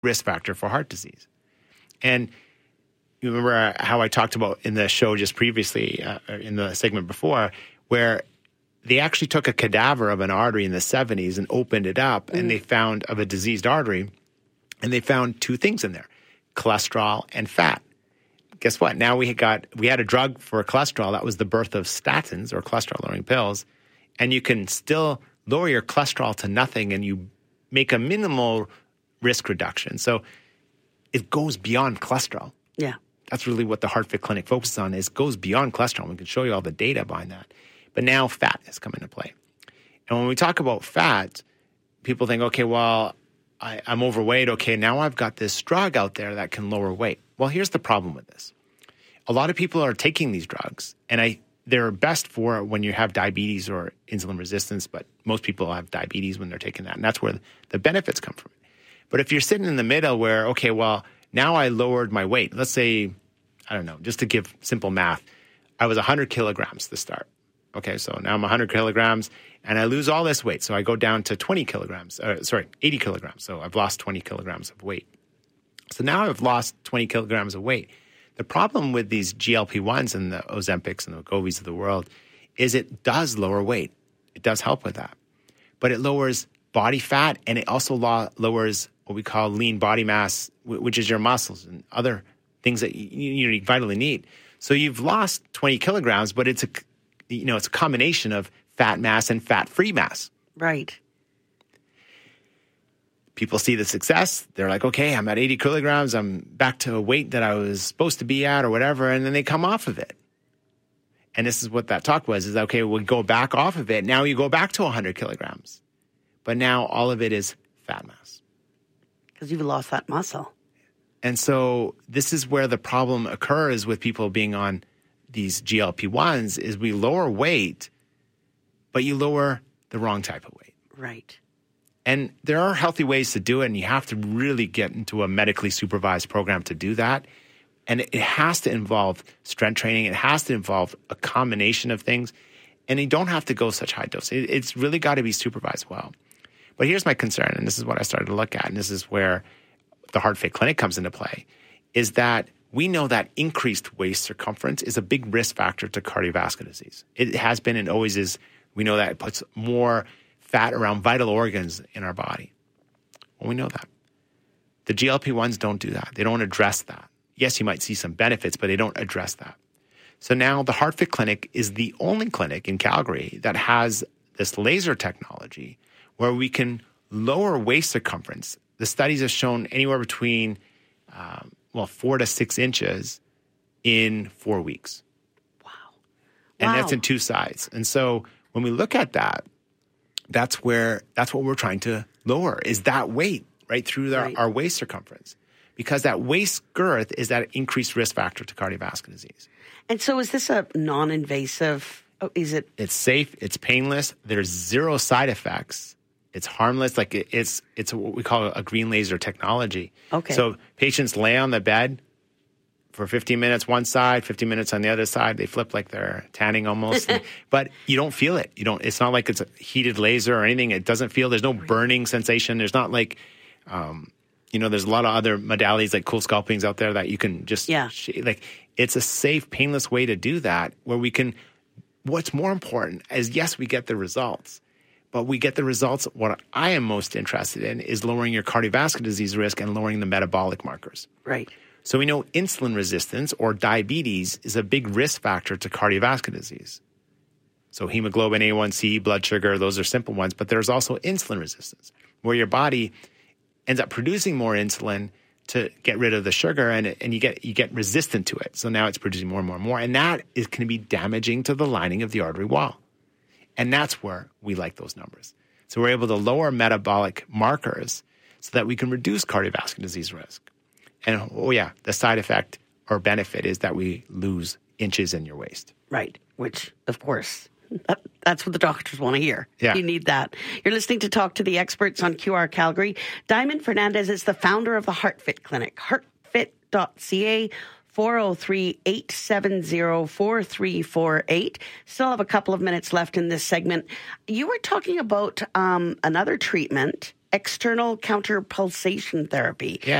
risk factor for heart disease. And you remember how I talked about in the show just previously, in the segment before, where they actually took a cadaver of an artery in the 70s and opened it up, and they found of a diseased artery, and they found two things in there, cholesterol and fat. Guess what? Now we had a drug for cholesterol. That was the birth of statins, or cholesterol-lowering pills, and you can still lower your cholesterol to nothing, and you make a minimal risk reduction. So it goes beyond cholesterol. Yeah. That's really what the HeartFit Clinic focuses on, is goes beyond cholesterol. We can show you all the data behind that. But now fat has come into play. And when we talk about fat, people think, okay, well, I'm overweight. Okay, now I've got this drug out there that can lower weight. Well, here's the problem with this. A lot of people are taking these drugs, and they're best for when you have diabetes or insulin resistance, but most people have diabetes when they're taking that, and that's where the benefits come from. But if you're sitting in the middle where, okay, well, now I lowered my weight. Let's say, I don't know, just to give simple math, I was 100 kilograms to start. Okay, so now I'm 100 kilograms, and I lose all this weight. So I go down to 80 kilograms. So I've lost 20 kilograms of weight. So now I've lost 20 kilograms of weight. The problem with these GLP-1s and the Ozempics and the Wegovys of the world is it does lower weight. It does help with that. But it lowers body fat, and it also lowers what we call lean body mass, which is your muscles and other things that you vitally need. So you've lost 20 kilograms, but it's a combination of fat mass and fat-free mass. Right. People see the success. They're like, okay, I'm at 80 kilograms. I'm back to a weight that I was supposed to be at or whatever. And then they come off of it. And this is what that talk was, is okay, we'll go back off of it. Now you go back to 100 kilograms. But now all of it is fat mass. Because you've lost that muscle. And so this is where the problem occurs with people being on these GLP-1s, is we lower weight, but you lower the wrong type of weight. Right. And there are healthy ways to do it, and you have to really get into a medically supervised program to do that. And it has to involve strength training. It has to involve a combination of things. And you don't have to go such high dose. It's really got to be supervised well. But here's my concern, and this is what I started to look at, and this is where the HeartFit Clinic comes into play, is that we know that increased waist circumference is a big risk factor to cardiovascular disease. It has been and always is. We know that it puts more fat around vital organs in our body. Well, we know that. The GLP-1s don't do that. They don't address that. Yes, you might see some benefits, but they don't address that. So now the HeartFit Clinic is the only clinic in Calgary that has this laser technology where we can lower waist circumference. The studies have shown anywhere between 4 to 6 inches in 4 weeks. Wow. And that's in two sides. And so when we look at that, that's what we're trying to lower, is that weight right through our waist circumference. Because that waist girth is that increased risk factor to cardiovascular disease. And so is this a non-invasive, is it? It's safe, it's painless, there's zero side effects. It's harmless, like it's what we call a green laser technology. Okay. So patients lay on the bed for 15 minutes one side, 15 minutes on the other side. They flip like they're tanning almost. But you don't feel it. It's not like it's a heated laser or anything. It doesn't feel, there's no burning sensation. There's not like, there's a lot of other modalities like cool scalpings out there that you can just, it's a safe, painless way to do that, where we can, what's more important is, yes, we get the results. But we get the results. What I am most interested in is lowering your cardiovascular disease risk and lowering the metabolic markers. Right. So we know insulin resistance or diabetes is a big risk factor to cardiovascular disease. So hemoglobin, A1C, blood sugar, those are simple ones. But there's also insulin resistance, where your body ends up producing more insulin to get rid of the sugar, and you get resistant to it. So now it's producing more and more and more. And that is going to be damaging to the lining of the artery wall. And that's where we like those numbers. So we're able to lower metabolic markers so that we can reduce cardiovascular disease risk. And, the side effect or benefit is that we lose inches in your waist. Right, which, of course, that's what the doctors want to hear. Yeah. You need that. You're listening to Talk to the Experts on QR Calgary. Diamond Fernandez is the founder of the HeartFit Clinic, heartfit.ca. 403-870-4348. Still have a couple of minutes left in this segment. You were talking about another treatment external counterpulsation therapy. Yeah.